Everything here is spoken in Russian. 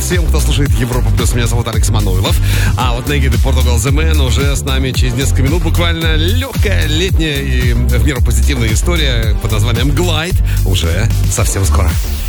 всем, кто слушает Европу Плюс. Меня зовут Алекс Мануилов. А вот Naked и Portugal The Man уже с нами через несколько минут. Буквально легкая, летняя и в меру позитивная история под названием Glide уже совсем скоро.